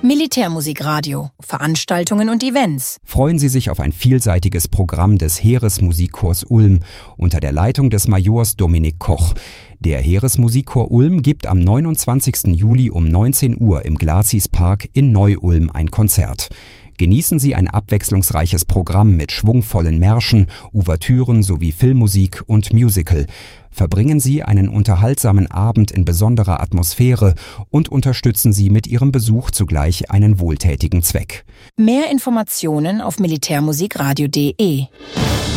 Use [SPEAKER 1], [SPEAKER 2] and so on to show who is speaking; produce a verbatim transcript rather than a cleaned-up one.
[SPEAKER 1] Militärmusikradio, Veranstaltungen und Events.
[SPEAKER 2] Freuen Sie sich auf ein vielseitiges Programm des Heeresmusikchors Ulm unter der Leitung des Majors Dominik Koch. Der Heeresmusikchor Ulm gibt am neunundzwanzigsten Juli um neunzehn Uhr im Glacis-Park in Neu-Ulm ein Konzert. Genießen Sie ein abwechslungsreiches Programm mit schwungvollen Märschen, Ouvertüren sowie Filmmusik und Musical. Verbringen Sie einen unterhaltsamen Abend in besonderer Atmosphäre und unterstützen Sie mit Ihrem Besuch zugleich einen wohltätigen Zweck.
[SPEAKER 1] Mehr Informationen auf militärmusikradio punkt de.